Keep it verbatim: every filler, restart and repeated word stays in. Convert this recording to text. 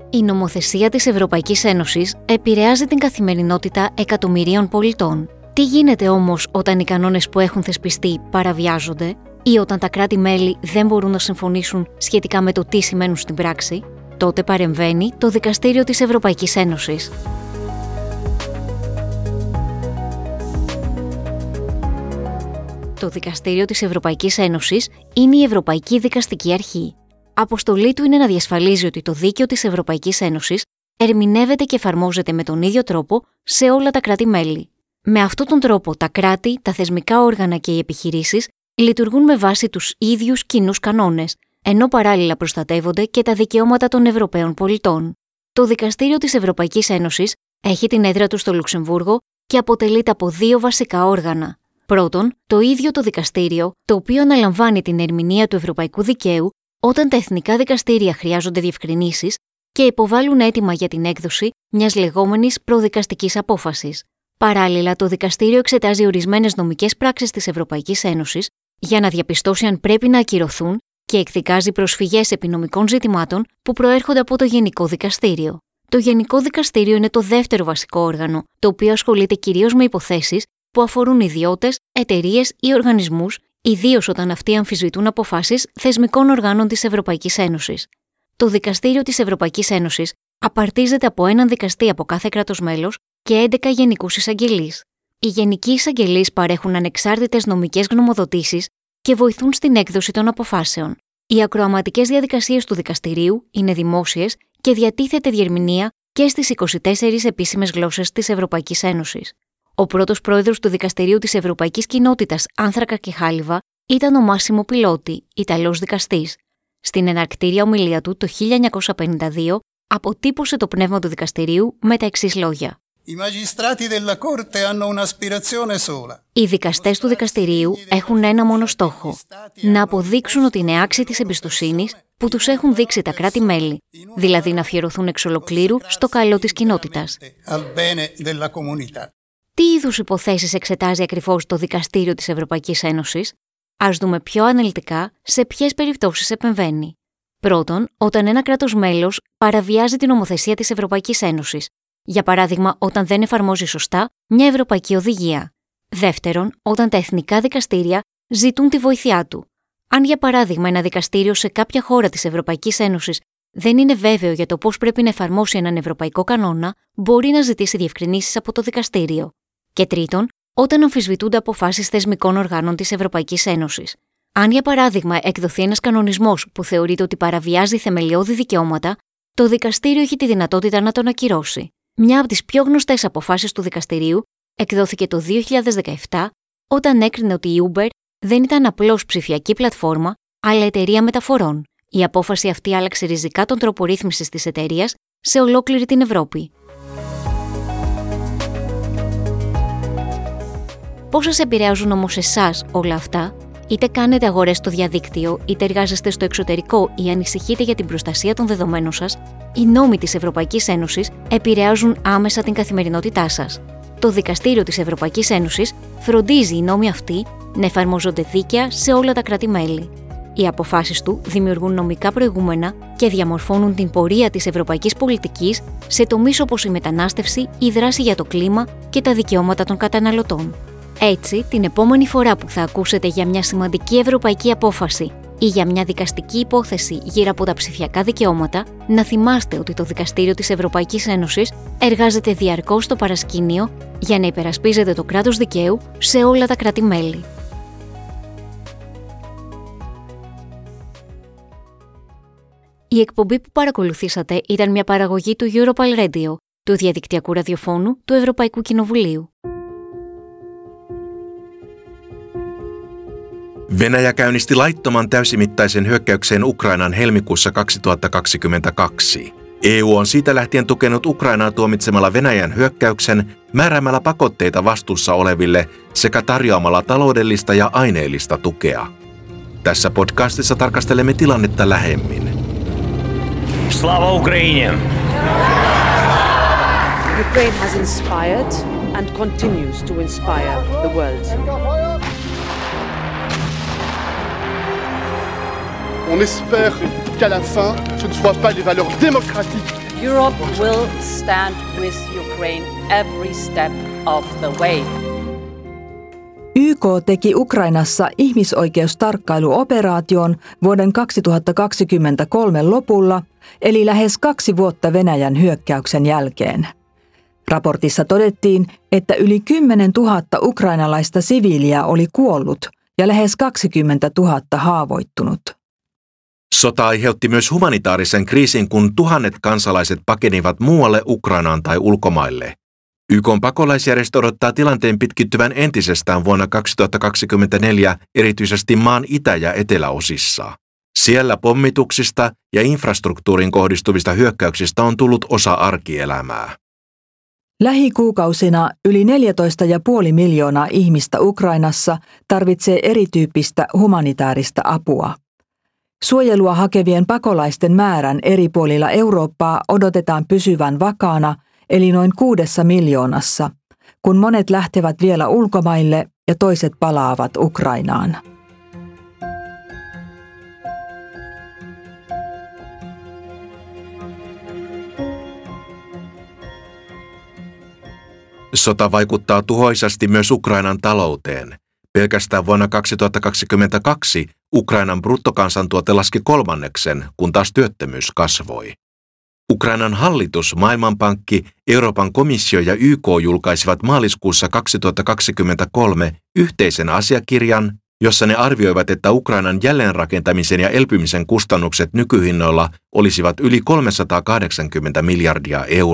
Η νομοθεσία της Ευρωπαϊκής Ένωσης επηρεάζει την καθημερινότητα εκατομμυρίων πολιτών. Τι γίνεται όμως όταν οι κανόνες που έχουν θεσπιστεί παραβιάζονται ή όταν τα κράτη-μέλη δεν μπορούν να συμφωνήσουν σχετικά με το τι σημαίνουν στην πράξη? Τότε παρεμβαίνει το Δικαστήριο της Ευρωπαϊκής Ένωσης. Το Δικαστήριο της Ευρωπαϊκής Ένωσης είναι η Ευρωπαϊκή Δικαστική Αρχή. Αποστολή του είναι να διασφαλίζει ότι το δίκαιο της Ευρωπαϊκής Ένωσης ερμηνεύεται και εφαρμόζεται με τον ίδιο τρόπο σε όλα τα κράτη-μέλη. Με αυτόν τον τρόπο, τα κράτη, τα θεσμικά όργανα και οι επιχειρήσεις λειτουργούν με βάση τους ίδιους κοινούς κανόνες, ενώ παράλληλα προστατεύονται και τα δικαιώματα των Ευρωπαίων πολιτών. Το Δικαστήριο της Ευρωπαϊκής Ένωσης έχει την έδρα του στο Λουξεμβούργο και αποτελείται από δύο βασικά όργανα. Πρώτον, το ίδιο το δικαστήριο, το οποίο αναλαμβάνει την ερμηνεία του ευρωπαϊκού δικαίου όταν τα εθνικά δικαστήρια χρειάζονται διευκρινήσεις και υποβάλλουν αίτημα για την έκδοση μιας λεγόμενης προδικαστικής απόφασης. Παράλληλα, το δικαστήριο εξετάζει ορισμένες νομικές πράξεις της Ευρωπαϊκής Ένωσης για να διαπιστώσει αν πρέπει να ακυρωθούν και εκδικάζει προσφυγές επί νομικών ζητημάτων που προέρχονται από το Γενικό Δικαστήριο. Το Γενικό Δικαστήριο είναι το δεύτερο βασικό όργανο, το οποίο ασχολείται κυρίως με υποθέσεις που αφορούν ιδιώτες, εταιρείες ή οργανισμούς, ιδίως όταν αυτοί αμφισβητούν αποφάσεις θεσμικών οργάνων της Ευρωπαϊκής Ένωσης. Το Δικαστήριο της Ευρωπαϊκής Ένωσης απαρτίζεται από έναν δικαστή από κάθε κράτος μέλος και έντεκα γενικούς εισαγγελείς. Οι γενικοί εισαγγελείς παρέχουν ανεξάρτητες νομικές γνωμοδοτήσεις και βοηθούν στην έκδοση των αποφάσεων. Οι ακροαματικές διαδικασίες του δικαστηρίου είναι δημόσιες και διατίθεται διερμηνία και στις είκοσι τέσσερις επίσημες γλώσσες της Ευρωπαϊκής Ένωσης. Ο πρώτος πρόεδρος του Δικαστηρίου της Ευρωπαϊκής Κοινότητας Άνθρακα και Χάλιβα ήταν ο Μάσιμο Πιλότη, Ιταλός δικαστής. Στην εναρκτήρια ομιλία του το χίλια εννιακόσια πενήντα δύο αποτύπωσε το πνεύμα του δικαστηρίου με τα εξής λόγια. Οι δικαστές του δικαστηρίου έχουν ένα μόνο στόχο, να αποδείξουν ότι είναι άξιοι της εμπιστοσύνης που τους έχουν δείξει τα κράτη-μέλη, δηλαδή να αφιερωθούν εξ ολοκλήρου στο καλό της κοινότητας. Τι είδους υποθέσεις εξετάζει ακριβώς το Δικαστήριο της Ευρωπαϊκής Ένωσης? Ας δούμε πιο αναλυτικά σε ποιες περιπτώσεις επεμβαίνει. Πρώτον, όταν ένα κράτος μέλος παραβιάζει την νομοθεσία της Ευρωπαϊκής Ένωσης. Για παράδειγμα, όταν δεν εφαρμόζει σωστά μια ευρωπαϊκή οδηγία. Δεύτερον, όταν τα εθνικά δικαστήρια ζητούν τη βοήθειά του. Αν, για παράδειγμα, ένα δικαστήριο σε κάποια χώρα της Ευρωπαϊκής Ένωσης δεν είναι βέβαιο για το πώς πρέπει να εφαρμόσει έναν ευρωπαϊκό κανόνα, μπορεί να ζητήσει διευκρινήσεις από το δικαστήριο. Και τρίτον, όταν αμφισβητούνται αποφάσεις θεσμικών οργάνων της Ευρωπαϊκής Ένωσης. Αν, για παράδειγμα, εκδοθεί ένας κανονισμός που θεωρείται ότι παραβιάζει θεμελιώδη δικαιώματα, το δικαστήριο έχει τη δυνατότητα να τον ακυρώσει. Μια από τις πιο γνωστές αποφάσεις του δικαστηρίου εκδόθηκε το δύο χιλιάδες δεκαεπτά, όταν έκρινε ότι η Uber δεν ήταν απλώς ψηφιακή πλατφόρμα, αλλά εταιρεία μεταφορών. Η απόφαση αυτή άλλαξε ριζικά τον τρόπο ρύθμισης της εταιρείας σε ολόκληρη την Ευρώπη. Πώς σας επηρεάζουν όμως εσάς όλα αυτά? Είτε κάνετε αγορές στο διαδίκτυο, είτε εργάζεστε στο εξωτερικό ή ανησυχείτε για την προστασία των δεδομένων σας, οι νόμοι της Ευρωπαϊκής Ένωσης επηρεάζουν άμεσα την καθημερινότητά σας. Το Δικαστήριο της Ευρωπαϊκής Ένωσης φροντίζει οι νόμοι αυτοί να εφαρμόζονται δίκαια σε όλα τα κράτη-μέλη. Οι αποφάσεις του δημιουργούν νομικά προηγούμενα και διαμορφώνουν την πορεία της ευρωπαϊκής πολιτικής σε τομείς όπως η μετανάστευση, η δράση για το κλίμα και τα δικαιώματα των καταναλωτών. Έτσι, την επόμενη φορά που θα ακούσετε για μια σημαντική ευρωπαϊκή απόφαση ή για μια δικαστική υπόθεση γύρω από τα ψηφιακά δικαιώματα, να θυμάστε ότι το Δικαστήριο της Ευρωπαϊκής Ένωσης εργάζεται διαρκώς στο παρασκήνιο για να υπερασπίζεται το κράτος δικαίου σε όλα τα κράτη-μέλη. Η εκπομπή που παρακολουθήσατε ήταν μια παραγωγή του Europal Radio, του διαδικτυακού ραδιοφώνου του Ευρωπαϊκού Κοινοβουλίου. Venäjä käynnisti laittoman täysimittaisen hyökkäyksen Ukrainaan helmikuussa kaksituhattakaksikymmentäkaksi. E U on siitä lähtien tukenut Ukrainaa tuomitsemalla Venäjän hyökkäyksen, määräämällä pakotteita vastuussa oleville sekä tarjoamalla taloudellista ja aineellista tukea. Tässä podcastissa tarkastelemme tilannetta lähemmin. Slava Ukraini! Ukraine has inspired and continues to inspire the world. On espère qu'à la fin, ce ne soient pas les valeurs démocratiques Europe will stand with Ukraine every step of the way. Y K teki Ukrainassa ihmisoikeustarkkailuoperaation vuoden kaksituhattakaksikymmentäkolme lopulla, eli lähes kaksi vuotta Venäjän hyökkäyksen jälkeen. Raportissa todettiin, että yli kymmenen tuhatta ukrainalaista siviiliä oli kuollut ja lähes kaksikymmentä tuhatta haavoittunut. Sota aiheutti myös humanitaarisen kriisin, kun tuhannet kansalaiset pakenivat muualle Ukrainaan tai ulkomaille. Y K:n pakolaisjärjestö odottaa tilanteen pitkittyvän entisestään vuonna kaksituhattakaksikymmentäneljä erityisesti maan itä- ja eteläosissa. Siellä pommituksista ja infrastruktuurin kohdistuvista hyökkäyksistä on tullut osa arkielämää. Lähikuukausina yli neljätoista pilkku viisi miljoonaa ihmistä Ukrainassa tarvitsee erityyppistä humanitaarista apua. Suojelua hakevien pakolaisten määrän eri puolilla Eurooppaa odotetaan pysyvän vakaana, eli noin kuudessa miljoonassa, kun monet lähtevät vielä ulkomaille ja toiset palaavat Ukrainaan. Sota vaikuttaa tuhoisasti myös Ukrainan talouteen. Pelkästään vuonna kaksituhattakaksikymmentäkaksi Ukrainan bruttokansantuote laski kolmanneksen, kun taas työttömyys kasvoi. Ukrainan hallitus, Maailmanpankki, Euroopan komissio ja Y K julkaisivat maaliskuussa kaksituhattakaksikymmentäkolme yhteisen asiakirjan, jossa ne arvioivat, että Ukrainan jälleenrakentamisen ja elpymisen kustannukset nykyhinnoilla olisivat yli kolmesataakahdeksankymmentä miljardia euroa.